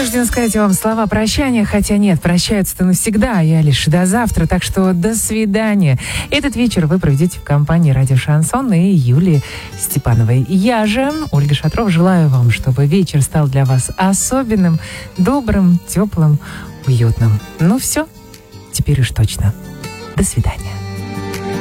Вынуждена сказать вам слова прощания, хотя нет, прощаются-то навсегда, я лишь до завтра, так что до свидания. Этот вечер вы проведете в компании «Радио Шансон» и Юлии Степановой. Я же, Ольга Шатрова, желаю вам, чтобы вечер стал для вас особенным, добрым, теплым, уютным. Ну все, теперь уж точно. До свидания.